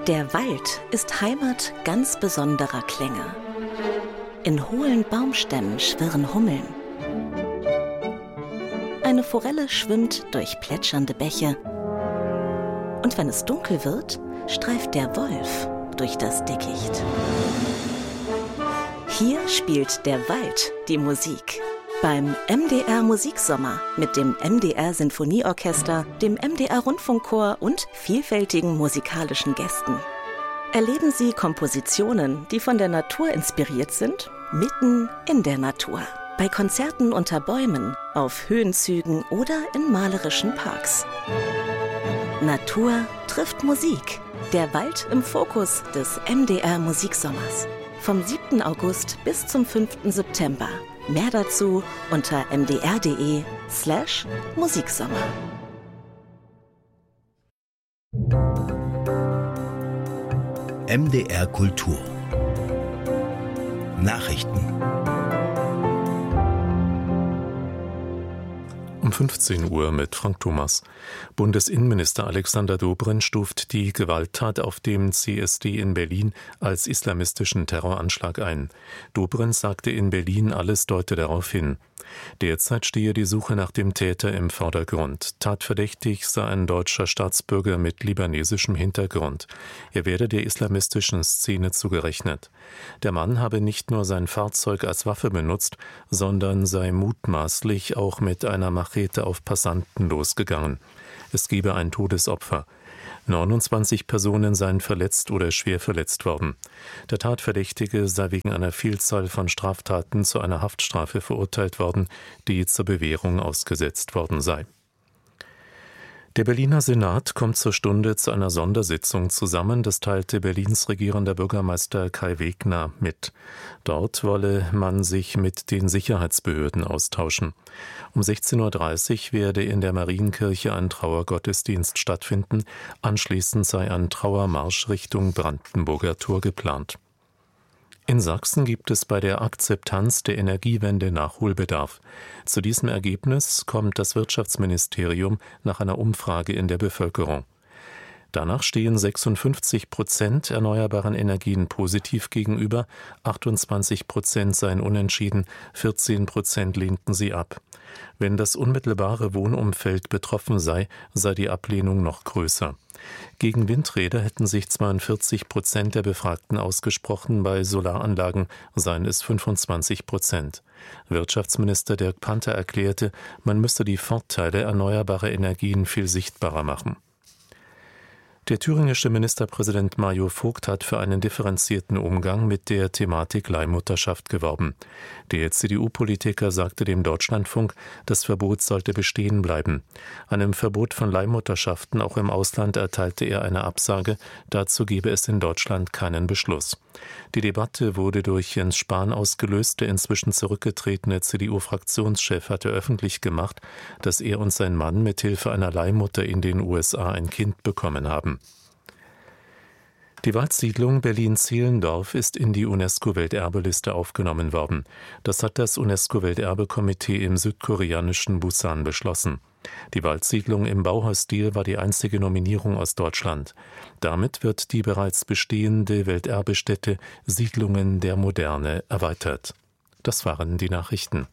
Der Wald ist Heimat ganz besonderer Klänge. In hohlen Baumstämmen schwirren Hummeln. Eine Forelle schwimmt durch plätschernde Bäche. Und wenn es dunkel wird, streift der Wolf durch das Dickicht. Hier spielt der Wald die Musik. Beim MDR Musiksommer mit dem MDR Sinfonieorchester, dem MDR Rundfunkchor und vielfältigen musikalischen Gästen. Erleben Sie Kompositionen, die von der Natur inspiriert sind, mitten in der Natur. Bei Konzerten unter Bäumen, auf Höhenzügen oder in malerischen Parks. Natur trifft Musik. Der Wald im Fokus des MDR Musiksommers. Vom 7. August bis zum 5. September. Mehr dazu unter mdr.de/Musiksommer. MDR Kultur Nachrichten. Um 15 Uhr mit Frank Thomas. Bundesinnenminister Alexander Dobrindt stuft die Gewalttat auf dem CSD in Berlin als islamistischen Terroranschlag ein. Dobrindt sagte in Berlin, alles deute darauf hin. Derzeit stehe die Suche nach dem Täter im Vordergrund. Tatverdächtig sei ein deutscher Staatsbürger mit libanesischem Hintergrund. Er werde der islamistischen Szene zugerechnet. Der Mann habe nicht nur sein Fahrzeug als Waffe benutzt, sondern sei mutmaßlich auch mit einer Machete auf Passanten losgegangen. Es gebe ein Todesopfer. 29 Personen seien verletzt oder schwer verletzt worden. Der Tatverdächtige sei wegen einer Vielzahl von Straftaten zu einer Haftstrafe verurteilt worden, die zur Bewährung ausgesetzt worden sei. Der Berliner Senat kommt zur Stunde zu einer Sondersitzung zusammen, das teilte Berlins regierender Bürgermeister Kai Wegner mit. Dort wolle man sich mit den Sicherheitsbehörden austauschen. Um 16:30 Uhr werde in der Marienkirche ein Trauergottesdienst stattfinden, anschließend sei ein Trauermarsch Richtung Brandenburger Tor geplant. In Sachsen gibt es bei der Akzeptanz der Energiewende Nachholbedarf. Zu diesem Ergebnis kommt das Wirtschaftsministerium nach einer Umfrage in der Bevölkerung. Danach stehen 56% erneuerbaren Energien positiv gegenüber, 28% seien unentschieden, 14% lehnten sie ab. Wenn das unmittelbare Wohnumfeld betroffen sei, sei die Ablehnung noch größer. Gegen Windräder hätten sich 42% der Befragten ausgesprochen, bei Solaranlagen seien es 25%. Wirtschaftsminister Dirk Panther erklärte, man müsse die Vorteile erneuerbarer Energien viel sichtbarer machen. Der thüringische Ministerpräsident Mario Vogt hat für einen differenzierten Umgang mit der Thematik Leihmutterschaft geworben. Der CDU-Politiker sagte dem Deutschlandfunk, das Verbot sollte bestehen bleiben. Einem Verbot von Leihmutterschaften auch im Ausland erteilte er eine Absage, dazu gebe es in Deutschland keinen Beschluss. Die Debatte wurde durch Jens Spahn ausgelöst. Der inzwischen zurückgetretene CDU-Fraktionschef hatte öffentlich gemacht, dass er und sein Mann mit Hilfe einer Leihmutter in den USA ein Kind bekommen haben. Die Waldsiedlung Berlin-Zehlendorf ist in die UNESCO-Welterbeliste aufgenommen worden. Das hat das UNESCO-Welterbekomitee im südkoreanischen Busan beschlossen. Die Waldsiedlung im Bauhausstil war die einzige Nominierung aus Deutschland. Damit wird die bereits bestehende Welterbestätte Siedlungen der Moderne erweitert. Das waren die Nachrichten.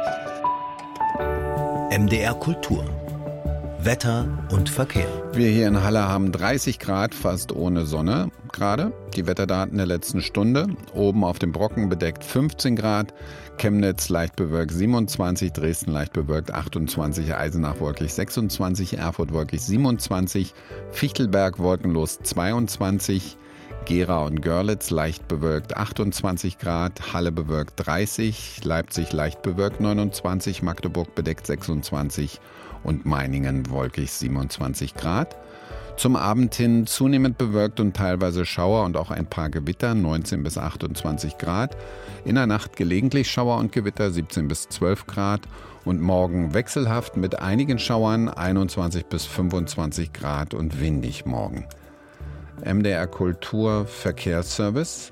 MDR Kultur Wetter und Verkehr. Wir hier in Halle haben 30 Grad, fast ohne Sonne gerade. Die Wetterdaten der letzten Stunde. Oben auf dem Brocken bedeckt 15 Grad, Chemnitz leicht bewölkt 27, Dresden leicht bewölkt 28, Eisenach wolkig 26, Erfurt wolkig 27, Fichtelberg wolkenlos 22, Gera und Görlitz leicht bewölkt 28 Grad, Halle bewölkt 30, Leipzig leicht bewölkt 29, Magdeburg bedeckt 26 und Meiningen wolkig 27 Grad. Zum Abend hin zunehmend bewölkt und teilweise Schauer und auch ein paar Gewitter, 19 bis 28 Grad. In der Nacht gelegentlich Schauer und Gewitter, 17 bis 12 Grad. Und morgen wechselhaft mit einigen Schauern, 21 bis 25 Grad und windig morgen. MDR Kultur Verkehrsservice.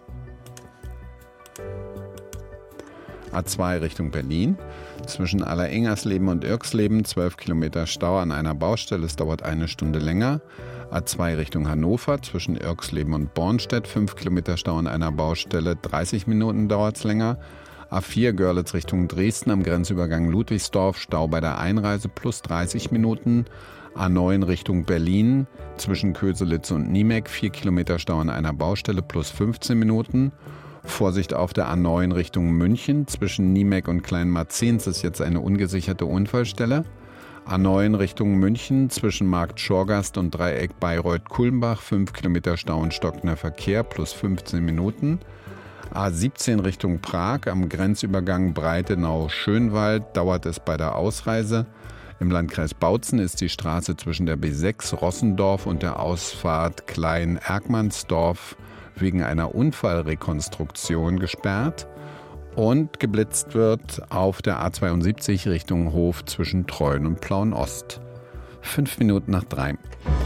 A2 Richtung Berlin. Zwischen Allerengersleben und Irksleben 12 Kilometer Stau an einer Baustelle. Es dauert eine Stunde länger. A2 Richtung Hannover zwischen Irxleben und Bornstedt, 5 Kilometer Stau an einer Baustelle, 30 Minuten dauert es länger. A4 Görlitz Richtung Dresden am Grenzübergang Ludwigsdorf, Stau bei der Einreise plus 30 Minuten. A9 Richtung Berlin zwischen Köselitz und Niemek, 4 Kilometer Stau an einer Baustelle plus 15 Minuten. Vorsicht auf der A9 Richtung München. Zwischen Niemek und Kleinmarzens ist jetzt eine ungesicherte Unfallstelle. A9 Richtung München zwischen Markt Schorgast und Dreieck Bayreuth-Kulmbach. 5 Kilometer Stau und stockender Verkehr plus 15 Minuten. A17 Richtung Prag am Grenzübergang Breitenau-Schönwald dauert es bei der Ausreise. Im Landkreis Bautzen ist die Straße zwischen der B6 Rossendorf und der Ausfahrt Klein-Erkmannsdorf wegen einer Unfallrekonstruktion gesperrt und geblitzt wird auf der A72 Richtung Hof zwischen Treuen und Plauen-Ost. 5 Minuten nach 3.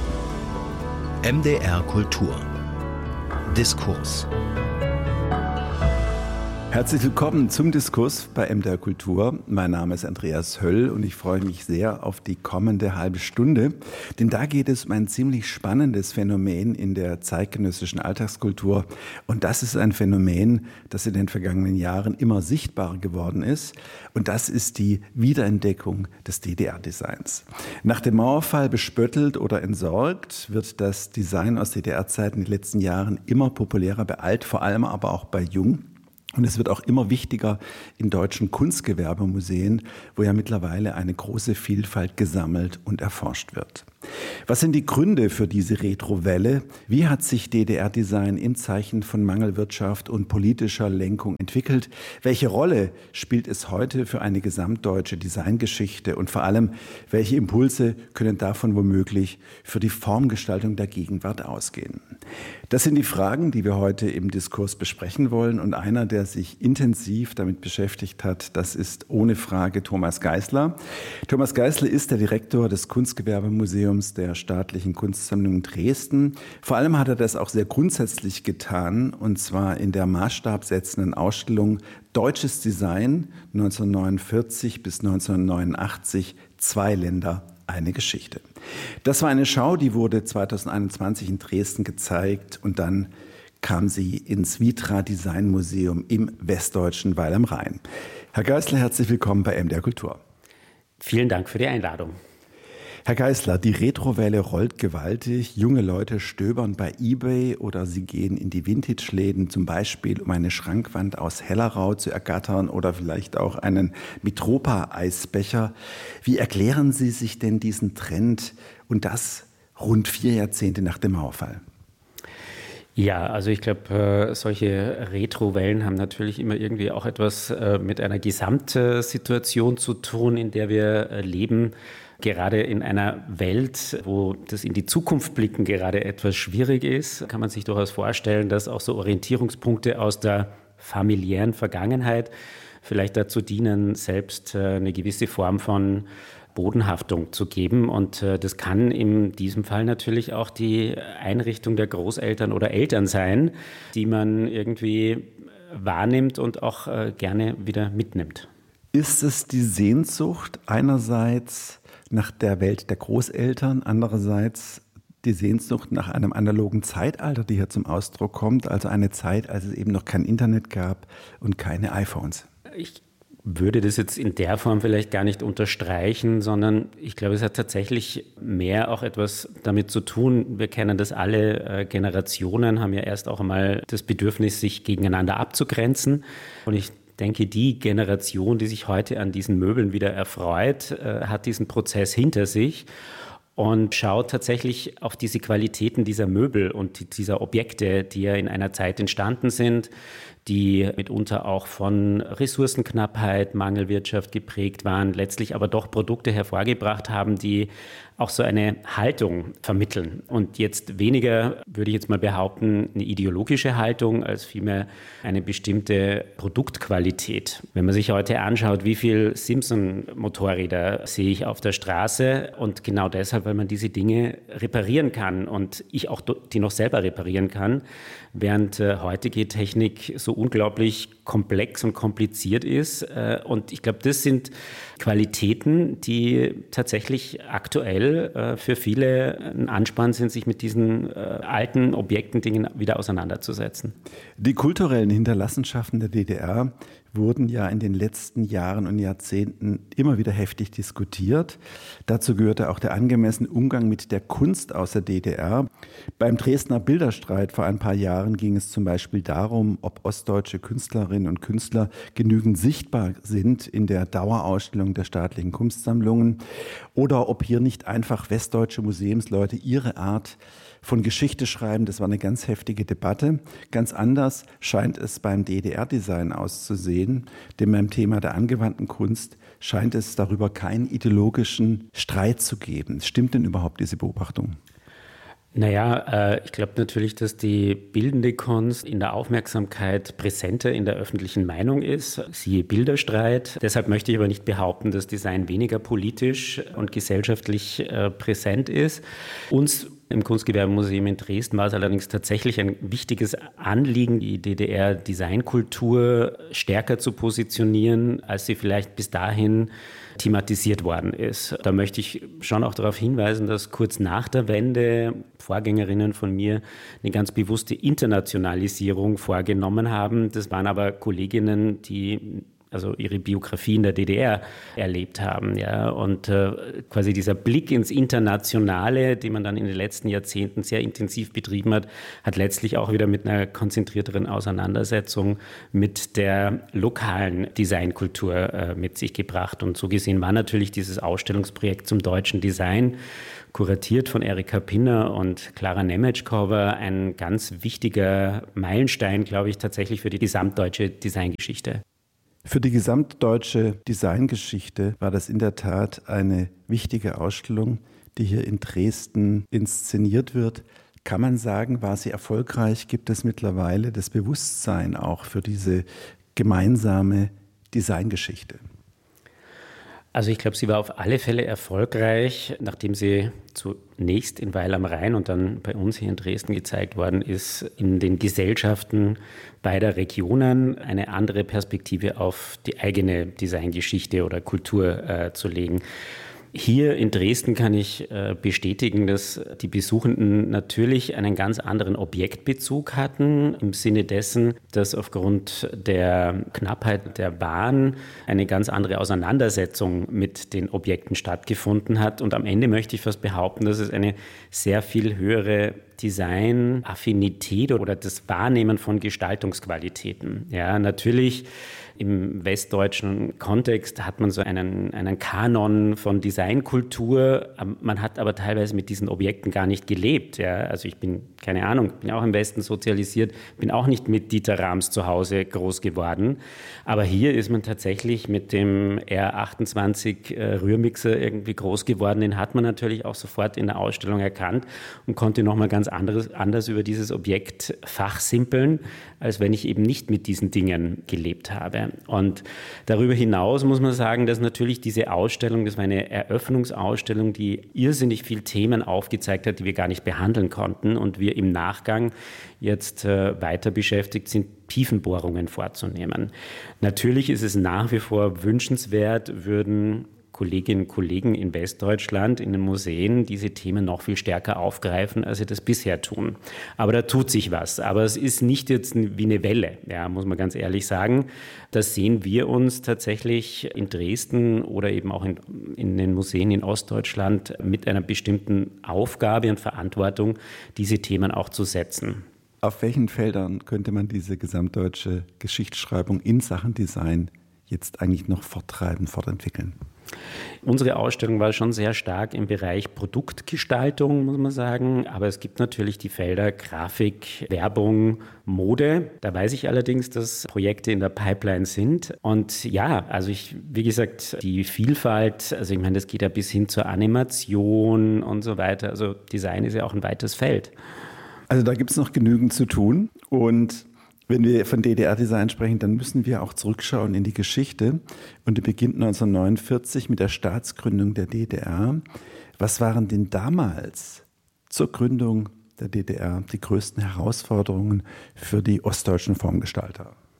MDR Kultur. Diskurs. Herzlich willkommen zum Diskurs bei MDR Kultur. Mein Name ist Andreas Höll und ich freue mich sehr auf die kommende halbe Stunde, denn da geht es um ein ziemlich spannendes Phänomen in der zeitgenössischen Alltagskultur. Und das ist ein Phänomen, das in den vergangenen Jahren immer sichtbarer geworden ist. Und das ist die Wiederentdeckung des DDR-Designs. Nach dem Mauerfall bespöttelt oder entsorgt, wird das Design aus DDR-Zeiten in den letzten Jahren immer populärer bei alt, vor allem aber auch bei jung. Und es wird auch immer wichtiger in deutschen Kunstgewerbemuseen, wo ja mittlerweile eine große Vielfalt gesammelt und erforscht wird. Was sind die Gründe für diese Retrowelle? Wie hat sich DDR-Design im Zeichen von Mangelwirtschaft und politischer Lenkung entwickelt? Welche Rolle spielt es heute für eine gesamtdeutsche Designgeschichte? Und vor allem, welche Impulse können davon womöglich für die Formgestaltung der Gegenwart ausgehen? Das sind die Fragen, die wir heute im Diskurs besprechen wollen. Und einer, der sich intensiv damit beschäftigt hat, das ist ohne Frage Thomas Geisler. Thomas Geisler ist der Direktor des Kunstgewerbemuseums der Staatlichen Kunstsammlung Dresden. Vor allem hat er das auch sehr grundsätzlich getan, und zwar in der maßstabsetzenden Ausstellung Deutsches Design 1949 bis 1989, 2 Länder, eine Geschichte. Das war eine Schau, die wurde 2021 in Dresden gezeigt und dann kam sie ins Vitra Design Museum im westdeutschen Weil am Rhein. Herr Geisler, herzlich willkommen bei MDR Kultur. Vielen Dank für die Einladung. Herr Geisler, die Retrowelle rollt gewaltig. Junge Leute stöbern bei eBay oder sie gehen in die Vintage-Läden, zum Beispiel um eine Schrankwand aus Hellerau zu ergattern oder vielleicht auch einen Mitropa-Eisbecher. Wie erklären Sie sich denn diesen Trend und das rund 4 Jahrzehnte nach dem Mauerfall? Ja, also ich glaube, solche Retrowellen haben natürlich immer irgendwie auch etwas mit einer Gesamtsituation zu tun, in der wir leben. Gerade in einer Welt, wo das in die Zukunft blicken gerade etwas schwierig ist, kann man sich durchaus vorstellen, dass auch so Orientierungspunkte aus der familiären Vergangenheit vielleicht dazu dienen, selbst eine gewisse Form von Bodenhaftung zu geben. Und das kann in diesem Fall natürlich auch die Einrichtung der Großeltern oder Eltern sein, die man irgendwie wahrnimmt und auch gerne wieder mitnimmt. Ist es die Sehnsucht einerseits nach der Welt der Großeltern, andererseits die Sehnsucht nach einem analogen Zeitalter, die hier zum Ausdruck kommt, also eine Zeit, als es eben noch kein Internet gab und keine iPhones? Ich würde das jetzt in der Form vielleicht gar nicht unterstreichen, sondern ich glaube, es hat tatsächlich mehr auch etwas damit zu tun. Wir kennen das alle, Generationen haben ja erst auch einmal das Bedürfnis, sich gegeneinander abzugrenzen. Und ich denke, die Generation, die sich heute an diesen Möbeln wieder erfreut, hat diesen Prozess hinter sich und schaut tatsächlich auf diese Qualitäten dieser Möbel und dieser Objekte, die ja in einer Zeit entstanden sind, die mitunter auch von Ressourcenknappheit, Mangelwirtschaft geprägt waren, letztlich aber doch Produkte hervorgebracht haben, die auch so eine Haltung vermitteln. Und jetzt weniger, würde ich jetzt mal behaupten, eine ideologische Haltung, als vielmehr eine bestimmte Produktqualität. Wenn man sich heute anschaut, wie viel Simpson-Motorräder sehe ich auf der Straße, und genau deshalb, weil man diese Dinge reparieren kann und ich auch die noch selber reparieren kann, während heutige Technik so unglaublich komplex und kompliziert ist. Und ich glaube, das sind Qualitäten, die tatsächlich aktuell für viele ein Ansporn sind, sich mit diesen alten Objekten, Dingen wieder auseinanderzusetzen. Die kulturellen Hinterlassenschaften der DDR wurden ja in den letzten Jahren und Jahrzehnten immer wieder heftig diskutiert. Dazu gehörte auch der angemessene Umgang mit der Kunst aus der DDR. Beim Dresdner Bilderstreit vor ein paar Jahren ging es zum Beispiel darum, ob ostdeutsche Künstlerinnen und Künstler genügend sichtbar sind in der Dauerausstellung der staatlichen Kunstsammlungen oder ob hier nicht einfach westdeutsche Museumsleute ihre Art von Geschichte schreiben. Das war eine ganz heftige Debatte. Ganz anders scheint es beim DDR-Design auszusehen, denn beim Thema der angewandten Kunst scheint es darüber keinen ideologischen Streit zu geben. Stimmt denn überhaupt diese Beobachtung? Naja, ich glaube natürlich, dass die bildende Kunst in der Aufmerksamkeit präsenter in der öffentlichen Meinung ist, siehe Bilderstreit. Deshalb möchte ich aber nicht behaupten, dass Design weniger politisch und gesellschaftlich präsent ist. Uns im Kunstgewerbemuseum in Dresden war es allerdings tatsächlich ein wichtiges Anliegen, die DDR-Designkultur stärker zu positionieren, als sie vielleicht bis dahin thematisiert worden ist. Da möchte ich schon auch darauf hinweisen, dass kurz nach der Wende Vorgängerinnen von mir eine ganz bewusste Internationalisierung vorgenommen haben. Das waren aber Kolleginnen, die also ihre Biografie in der DDR erlebt haben. Ja. Und quasi dieser Blick ins Internationale, den man dann in den letzten Jahrzehnten sehr intensiv betrieben hat, hat letztlich auch wieder mit einer konzentrierteren Auseinandersetzung mit der lokalen Designkultur mit sich gebracht. Und so gesehen war natürlich dieses Ausstellungsprojekt zum deutschen Design, kuratiert von Erika Pinner und Klara Nemetschkova, ein ganz wichtiger Meilenstein, glaube ich, tatsächlich für die gesamtdeutsche Designgeschichte. Für die gesamtdeutsche Designgeschichte war das in der Tat eine wichtige Ausstellung, die hier in Dresden inszeniert wird. Kann man sagen, war sie erfolgreich? Gibt es mittlerweile das Bewusstsein auch für diese gemeinsame Designgeschichte? Also ich glaube, sie war auf alle Fälle erfolgreich, nachdem sie zunächst in Weil am Rhein und dann bei uns hier in Dresden gezeigt worden ist, in den Gesellschaften beider Regionen eine andere Perspektive auf die eigene Designgeschichte oder Kultur zu legen. Hier in Dresden kann ich bestätigen, dass die Besuchenden natürlich einen ganz anderen Objektbezug hatten, im Sinne dessen, dass aufgrund der Knappheit der Bahn eine ganz andere Auseinandersetzung mit den Objekten stattgefunden hat. Und am Ende möchte ich fast behaupten, dass es eine sehr viel höhere Design-Affinität oder das Wahrnehmen von Gestaltungsqualitäten. Ja, natürlich im westdeutschen Kontext hat man so einen Kanon von Designkultur. Man hat aber teilweise mit diesen Objekten gar nicht gelebt. Ja. Also ich bin, keine Ahnung, bin auch im Westen sozialisiert, bin auch nicht mit Dieter Rams zu Hause groß geworden. Aber hier ist man tatsächlich mit dem R28 Rührmixer irgendwie groß geworden. Den hat man natürlich auch sofort in der Ausstellung erkannt und konnte nochmal ganz anders über dieses Objekt fachsimpeln, als wenn ich eben nicht mit diesen Dingen gelebt habe. Und darüber hinaus muss man sagen, dass natürlich diese Ausstellung, das war eine Eröffnungsausstellung, die irrsinnig viele Themen aufgezeigt hat, die wir gar nicht behandeln konnten und wir im Nachgang jetzt weiter beschäftigt sind, Tiefenbohrungen vorzunehmen. Natürlich ist es nach wie vor wünschenswert, würden Kolleginnen und Kollegen in Westdeutschland in den Museen diese Themen noch viel stärker aufgreifen, als sie das bisher tun. Aber da tut sich was. Aber es ist nicht jetzt wie eine Welle, ja, muss man ganz ehrlich sagen. Das sehen wir uns tatsächlich in Dresden oder eben auch in den Museen in Ostdeutschland mit einer bestimmten Aufgabe und Verantwortung, diese Themen auch zu setzen. Auf welchen Feldern könnte man diese gesamtdeutsche Geschichtsschreibung in Sachen Design jetzt eigentlich noch forttreiben, fortentwickeln? Unsere Ausstellung war schon sehr stark im Bereich Produktgestaltung, muss man sagen. Aber es gibt natürlich die Felder Grafik, Werbung, Mode. Da weiß ich allerdings, dass Projekte in der Pipeline sind. Und ja, also wie gesagt, die Vielfalt, also ich meine, das geht ja bis hin zur Animation und so weiter. Also Design ist ja auch ein weites Feld. Also da gibt es noch genügend zu tun. Und wenn wir von DDR-Design sprechen, dann müssen wir auch zurückschauen in die Geschichte. Und die beginnt 1949 mit der Staatsgründung der DDR. Was waren denn damals zur Gründung der DDR die größten Herausforderungen für die ostdeutschen Formgestalter?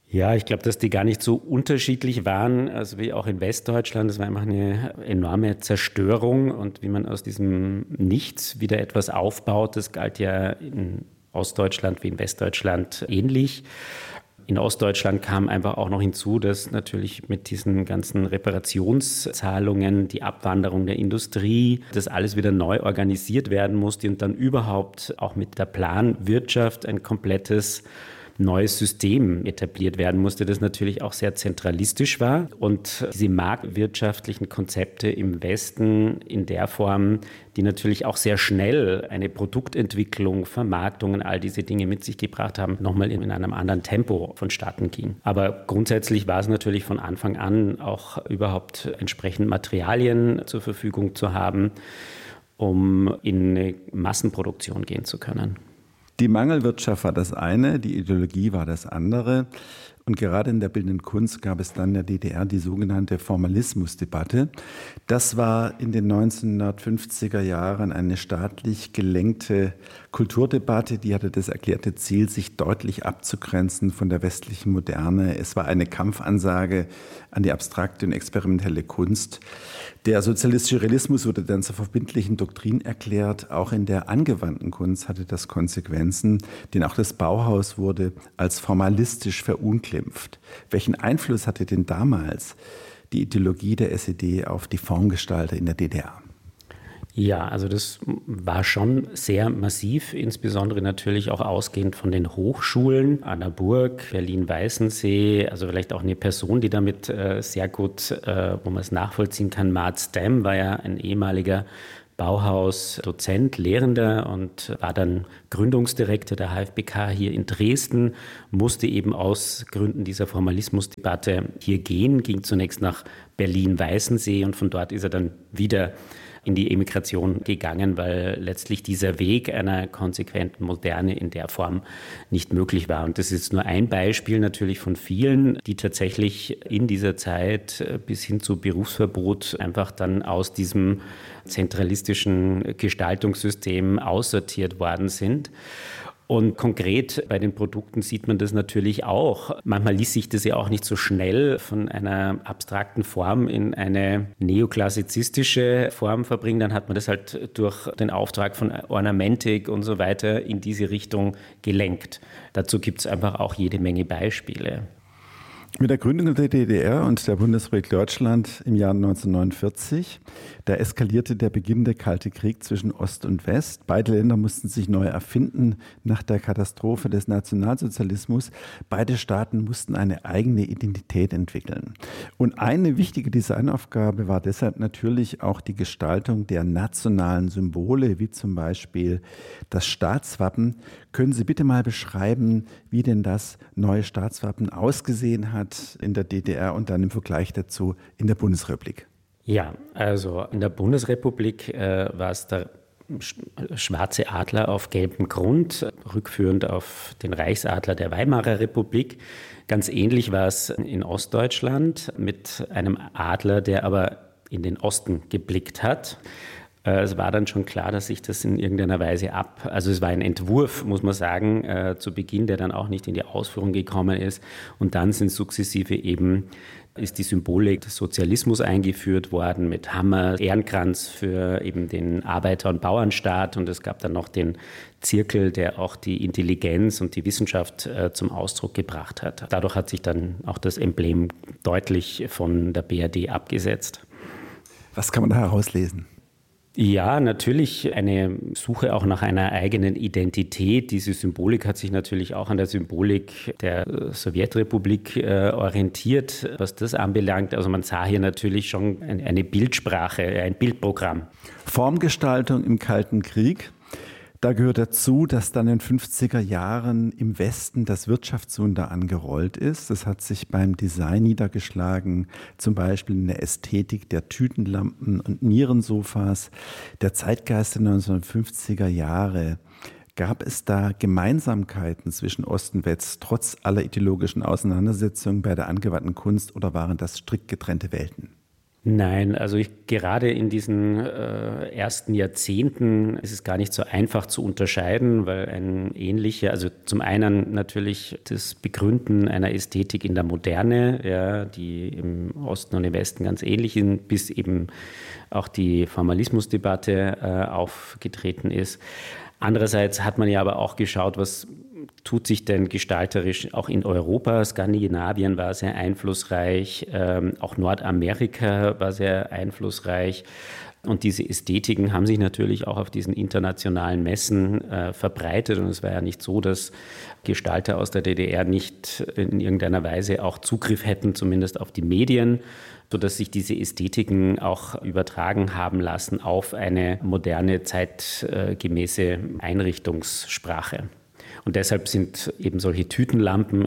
Ja, ich glaube, dass die gar nicht so unterschiedlich waren, also wie auch in Westdeutschland. Es war einfach eine enorme Zerstörung und wie man aus diesem Nichts wieder etwas aufbaut, das galt ja in Ostdeutschland wie in Westdeutschland ähnlich. In Ostdeutschland kam einfach auch noch hinzu, dass natürlich mit diesen ganzen Reparationszahlungen, die Abwanderung der Industrie, das alles wieder neu organisiert werden musste und dann überhaupt auch mit der Planwirtschaft ein komplettes neues System etabliert werden musste, das natürlich auch sehr zentralistisch war. Und diese marktwirtschaftlichen Konzepte im Westen in der Form, die natürlich auch sehr schnell eine Produktentwicklung, Vermarktung und all diese Dinge mit sich gebracht haben, nochmal in einem anderen Tempo vonstatten ging. Aber grundsätzlich war es natürlich von Anfang an auch überhaupt entsprechend Materialien zur Verfügung zu haben, um in eine Massenproduktion gehen zu können. Die Mangelwirtschaft war das eine, die Ideologie war das andere. Und gerade in der bildenden Kunst gab es dann in der DDR die sogenannte Formalismusdebatte. Das war in den 1950er Jahren eine staatlich gelenkte Kulturdebatte, die hatte das erklärte Ziel, sich deutlich abzugrenzen von der westlichen Moderne. Es war eine Kampfansage an die abstrakte und experimentelle Kunst. Der sozialistische Realismus wurde dann zur verbindlichen Doktrin erklärt. Auch in der angewandten Kunst hatte das Konsequenzen, denn auch das Bauhaus wurde als formalistisch verunglimpft. Welchen Einfluss hatte denn damals die Ideologie der SED auf die Formgestalter in der DDR? Ja, also das war schon sehr massiv, insbesondere natürlich auch ausgehend von den Hochschulen, Anna Burg, Berlin-Weißensee, also vielleicht auch eine Person, die damit sehr gut, wo man es nachvollziehen kann, Mart Stem war ja ein ehemaliger Bauhaus-Dozent, Lehrender und war dann Gründungsdirektor der HFBK hier in Dresden, musste eben aus Gründen dieser Formalismusdebatte hier gehen, ging zunächst nach Berlin-Weißensee und von dort ist er dann wieder in die Emigration gegangen, weil letztlich dieser Weg einer konsequenten Moderne in der Form nicht möglich war. Und das ist nur ein Beispiel natürlich von vielen, die tatsächlich in dieser Zeit bis hin zu Berufsverbot einfach dann aus diesem zentralistischen Gestaltungssystem aussortiert worden sind. Und konkret bei den Produkten sieht man das natürlich auch. Manchmal ließ sich das ja auch nicht so schnell von einer abstrakten Form in eine neoklassizistische Form verbringen. Dann hat man das halt durch den Auftrag von Ornamentik und so weiter in diese Richtung gelenkt. Dazu gibt es einfach auch jede Menge Beispiele. Mit der Gründung der DDR und der Bundesrepublik Deutschland im Jahr 1949, da eskalierte der beginnende Kalte Krieg zwischen Ost und West. Beide Länder mussten sich neu erfinden nach der Katastrophe des Nationalsozialismus. Beide Staaten mussten eine eigene Identität entwickeln. Und eine wichtige Designaufgabe war deshalb natürlich auch die Gestaltung der nationalen Symbole, wie zum Beispiel das Staatswappen. Können Sie bitte mal beschreiben, wie denn das neue Staatswappen ausgesehen hat in der DDR und dann im Vergleich dazu in der Bundesrepublik? Ja, also in der Bundesrepublik war es der schwarze Adler auf gelbem Grund, rückführend auf den Reichsadler der Weimarer Republik. Ganz ähnlich war es in Ostdeutschland mit einem Adler, der aber in den Osten geblickt hat. Es war dann schon klar, dass sich das in irgendeiner Weise also es war ein Entwurf, muss man sagen, zu Beginn, der dann auch nicht in die Ausführung gekommen ist. Und dann sind sukzessive ist die Symbolik des Sozialismus eingeführt worden mit Hammer, Ehrenkranz für eben den Arbeiter- und Bauernstaat. Und es gab dann noch den Zirkel, der auch die Intelligenz und die Wissenschaft zum Ausdruck gebracht hat. Dadurch hat sich dann auch das Emblem deutlich von der BRD abgesetzt. Was kann man da herauslesen? Ja, natürlich eine Suche auch nach einer eigenen Identität. Diese Symbolik hat sich natürlich auch an der Symbolik der Sowjetrepublik orientiert, was das anbelangt. Also man sah hier natürlich schon eine Bildsprache, ein Bildprogramm. Formgestaltung im Kalten Krieg. Da gehört dazu, dass dann in den 50er Jahren im Westen das Wirtschaftswunder angerollt ist. Das hat sich beim Design niedergeschlagen, zum Beispiel in der Ästhetik der Tütenlampen und Nierensofas. Der Zeitgeist der 1950er Jahre. Gab es da Gemeinsamkeiten zwischen Ost und West, trotz aller ideologischen Auseinandersetzungen bei der angewandten Kunst, oder waren das strikt getrennte Welten? Nein, also gerade in diesen ersten Jahrzehnten ist es gar nicht so einfach zu unterscheiden, weil also zum einen natürlich das Begründen einer Ästhetik in der Moderne, ja, die im Osten und im Westen ganz ähnlich sind, bis eben auch die Formalismusdebatte aufgetreten ist. Andererseits hat man ja aber auch geschaut, was tut sich denn gestalterisch auch in Europa? Skandinavien war sehr einflussreich, auch Nordamerika war sehr einflussreich. Und diese Ästhetiken haben sich natürlich auch auf diesen internationalen Messen verbreitet. Und es war ja nicht so, dass Gestalter aus der DDR nicht in irgendeiner Weise auch Zugriff hätten, zumindest auf die Medien, sodass sich diese Ästhetiken auch übertragen haben lassen auf eine moderne, zeitgemäße Einrichtungssprache. Und deshalb sind eben solche Tütenlampen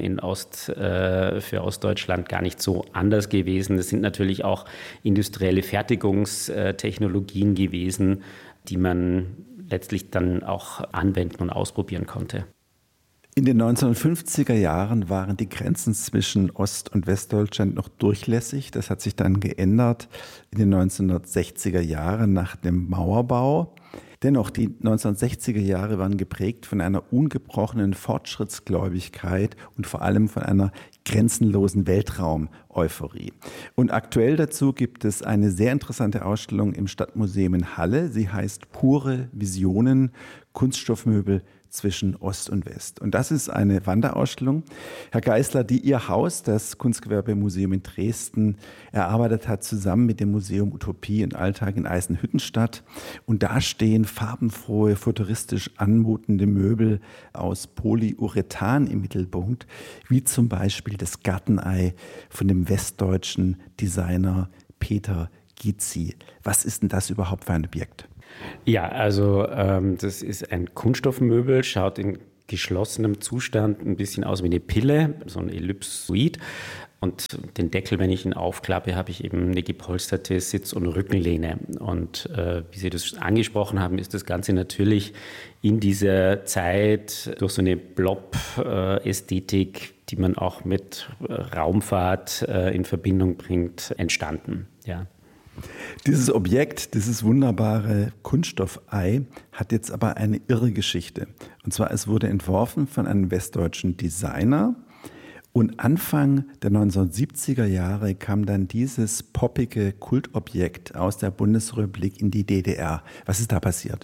für Ostdeutschland gar nicht so anders gewesen. Es sind natürlich auch industrielle Fertigungstechnologien gewesen, die man letztlich dann auch anwenden und ausprobieren konnte. In den 1950er Jahren waren die Grenzen zwischen Ost- und Westdeutschland noch durchlässig. Das hat sich dann geändert in den 1960er Jahren nach dem Mauerbau. Dennoch, die 1960er Jahre waren geprägt von einer ungebrochenen Fortschrittsgläubigkeit und vor allem von einer grenzenlosen Weltraum-Euphorie. Und aktuell dazu gibt es eine sehr interessante Ausstellung im Stadtmuseum in Halle. Sie heißt Pure Visionen, Kunststoffmöbel zwischen Ost und West. Und das ist eine Wanderausstellung, Herr Geisler, die Ihr Haus, das Kunstgewerbemuseum in Dresden, erarbeitet hat, zusammen mit dem Museum Utopie und Alltag in Eisenhüttenstadt. Und da stehen farbenfrohe, futuristisch anmutende Möbel aus Polyurethan im Mittelpunkt, wie zum Beispiel das Gartenei von dem westdeutschen Designer Peter Gizzi. Was ist denn das überhaupt für ein Objekt? Ja, also das ist ein Kunststoffmöbel, schaut in geschlossenem Zustand ein bisschen aus wie eine Pille, so ein Ellipsoid. Und den Deckel, wenn ich ihn aufklappe, habe ich eben eine gepolsterte Sitz- und Rückenlehne. Und wie Sie das angesprochen haben, ist das Ganze natürlich in dieser Zeit durch so eine Blob-Ästhetik, die man auch mit Raumfahrt in Verbindung bringt, entstanden. Ja. Dieses Objekt, dieses wunderbare Kunststoffei, hat jetzt aber eine irre Geschichte. Und zwar, es wurde entworfen von einem westdeutschen Designer. Und Anfang der 1970er Jahre kam dann dieses poppige Kultobjekt aus der Bundesrepublik in die DDR. Was ist da passiert?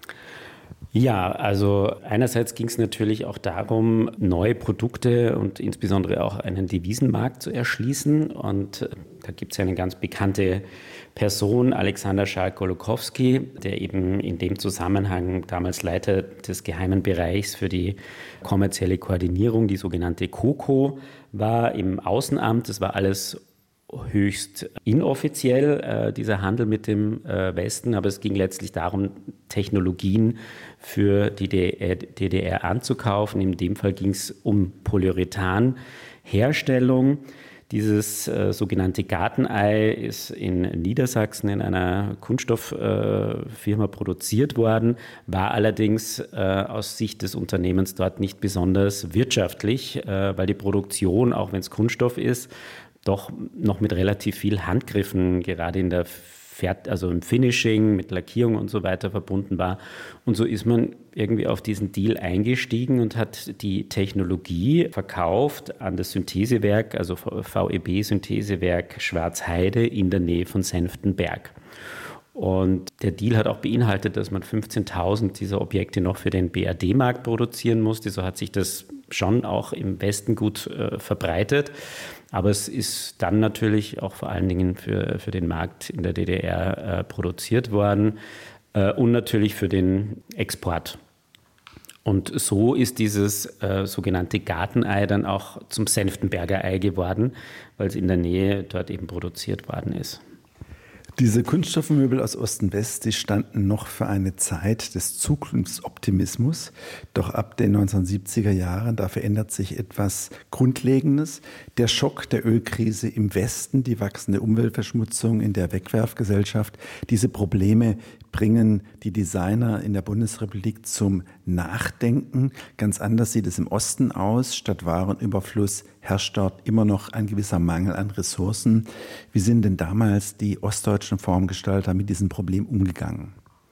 Ja, also einerseits ging es natürlich auch darum, neue Produkte und insbesondere auch einen Devisenmarkt zu erschließen. Und da gibt es ja eine ganz bekannte Person, Alexander Schark-Golokowski, der eben in dem Zusammenhang damals Leiter des geheimen Bereichs für die kommerzielle Koordinierung, die sogenannte KOKO, war im Außenamt. Das war alles höchst inoffiziell, dieser Handel mit dem Westen, aber es ging letztlich darum, Technologien für die DDR anzukaufen. In dem Fall ging es um Polyurethan-Herstellung. Dieses sogenannte Gartenei ist in Niedersachsen in einer Kunststofffirma produziert worden, war allerdings aus Sicht des Unternehmens dort nicht besonders wirtschaftlich, weil die Produktion, auch wenn es Kunststoff ist, doch noch mit relativ viel Handgriffen, gerade in der also im Finishing, mit Lackierung und so weiter verbunden war. Und so ist man irgendwie auf diesen Deal eingestiegen und hat die Technologie verkauft an das Synthesewerk, also VEB-Synthesewerk Schwarzheide in der Nähe von Senftenberg. Und der Deal hat auch beinhaltet, dass man 15.000 dieser Objekte noch für den BRD-Markt produzieren musste. So hat sich das schon auch im Westen gut verbreitet. Aber es ist dann natürlich auch vor allen Dingen für den Markt in der DDR produziert worden und natürlich für den Export. Und so ist dieses sogenannte Gartenei dann auch zum Senftenberger Ei geworden, weil es in der Nähe dort eben produziert worden ist. Diese Kunststoffmöbel aus Ost und West, die standen noch für eine Zeit des Zukunftsoptimismus. Doch ab den 1970er Jahren, da verändert sich etwas Grundlegendes. Der Schock der Ölkrise im Westen, die wachsende Umweltverschmutzung in der Wegwerfgesellschaft, diese Probleme bringen die Designer in der Bundesrepublik zum Nachdenken. Ganz anders sieht es im Osten aus. Statt Warenüberfluss herrscht dort immer noch ein gewisser Mangel an Ressourcen. Wie sind denn damals die ostdeutschen Formgestalter mit diesem Problem umgegangen?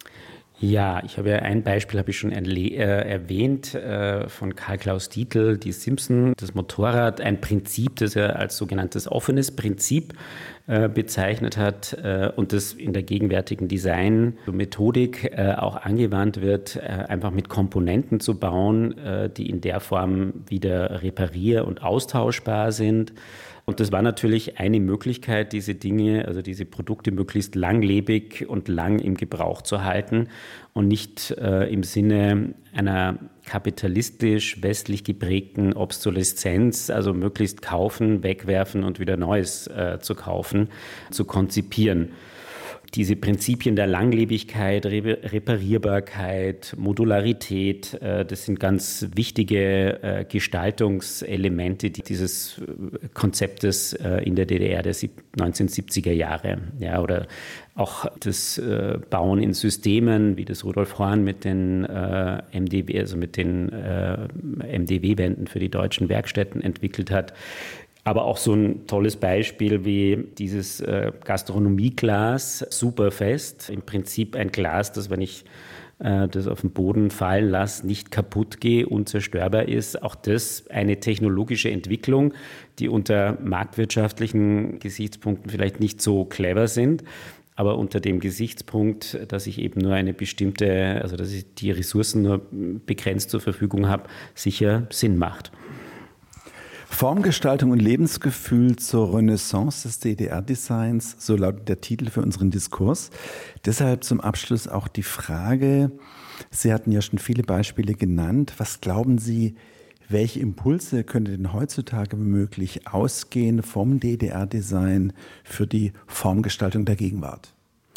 Ja, ich habe ja ein Beispiel, habe ich schon erwähnt, von Karl Klaus Dietl, die Simpson, das Motorrad, ein Prinzip, das er als sogenanntes offenes Prinzip bezeichnet hat und das in der gegenwärtigen Design-Methodik auch angewandt wird, einfach mit Komponenten zu bauen, die in der Form wieder reparier- und austauschbar sind. Und das war natürlich eine Möglichkeit, diese Dinge, also diese Produkte möglichst langlebig und lang im Gebrauch zu halten und nicht im Sinne einer kapitalistisch westlich geprägten Obsoleszenz, also möglichst kaufen, wegwerfen und wieder Neues zu kaufen, zu konzipieren. Diese Prinzipien der Langlebigkeit, Reparierbarkeit, Modularität, das sind ganz wichtige Gestaltungselemente dieses Konzeptes in der DDR der 1970er Jahre. Ja, oder auch das Bauen in Systemen, wie das Rudolf Horn mit den MDW, also mit den MDW-Wänden für die deutschen Werkstätten entwickelt hat. Aber auch so ein tolles Beispiel wie dieses Gastronomieglas, Superfest. Im Prinzip ein Glas, das, wenn ich das auf den Boden fallen lasse, nicht kaputt geht, unzerstörbar ist. Auch das eine technologische Entwicklung, die unter marktwirtschaftlichen Gesichtspunkten vielleicht nicht so clever sind. Aber unter dem Gesichtspunkt, dass ich eben nur eine bestimmte, also dass ich die Ressourcen nur begrenzt zur Verfügung habe, sicher Sinn macht. Formgestaltung und Lebensgefühl zur Renaissance des DDR-Designs, so lautet der Titel für unseren Diskurs. Deshalb zum Abschluss auch die Frage, Sie hatten ja schon viele Beispiele genannt. Was glauben Sie, welche Impulse könnte denn heutzutage womöglich ausgehen vom DDR-Design für die Formgestaltung der Gegenwart?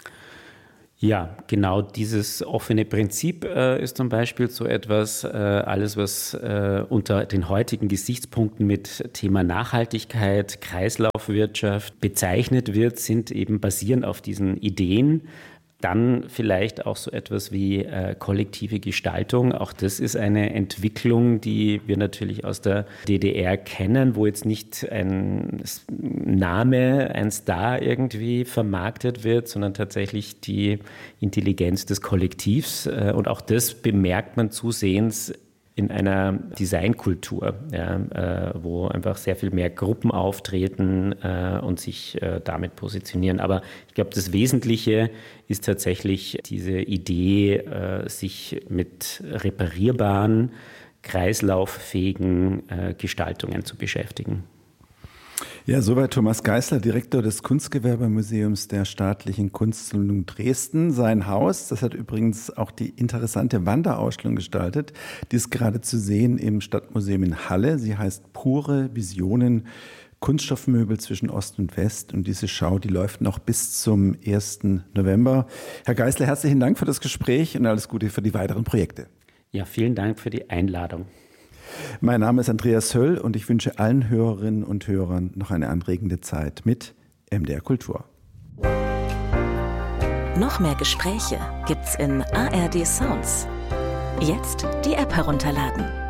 Ja, genau dieses offene Prinzip ist zum Beispiel so etwas, alles was unter den heutigen Gesichtspunkten mit Thema Nachhaltigkeit, Kreislaufwirtschaft bezeichnet wird, sind eben basierend auf diesen Ideen. Dann vielleicht auch so etwas wie kollektive Gestaltung. Auch das ist eine Entwicklung, die wir natürlich aus der DDR kennen, wo jetzt nicht ein Name, ein Star irgendwie vermarktet wird, sondern tatsächlich die Intelligenz des Kollektivs. Und auch das bemerkt man zusehends in einer Designkultur, ja, wo einfach sehr viel mehr Gruppen auftreten und sich damit positionieren. Aber ich glaube, das Wesentliche ist tatsächlich diese Idee, sich mit reparierbaren, kreislauffähigen Gestaltungen zu beschäftigen. Ja, soweit Thomas Geisler, Direktor des Kunstgewerbemuseums der Staatlichen Kunstsammlung Dresden. Sein Haus, das hat übrigens auch die interessante Wanderausstellung gestaltet. Die ist gerade zu sehen im Stadtmuseum in Halle. Sie heißt Pure Visionen, Kunststoffmöbel zwischen Ost und West. Und diese Schau, die läuft noch bis zum 1. November. Herr Geisler, herzlichen Dank für das Gespräch und alles Gute für die weiteren Projekte. Ja, vielen Dank für die Einladung. Mein Name ist Andreas Höll und ich wünsche allen Hörerinnen und Hörern noch eine anregende Zeit mit MDR Kultur. Noch mehr Gespräche gibt's in ARD Sounds. Jetzt die App herunterladen.